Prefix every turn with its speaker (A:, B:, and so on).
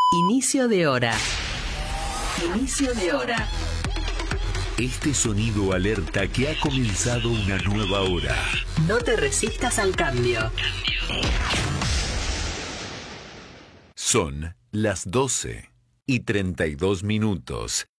A: Inicio de hora. Inicio de hora.
B: Este sonido alerta que ha comenzado una nueva hora.
A: No te resistas al cambio.
B: Son las 12:32.